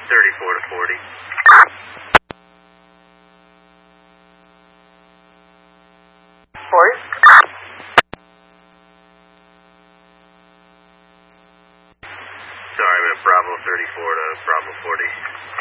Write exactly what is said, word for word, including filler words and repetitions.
thirty-four to forty. Forty. Sorry, I'm at Bravo thirty-four to Bravo forty.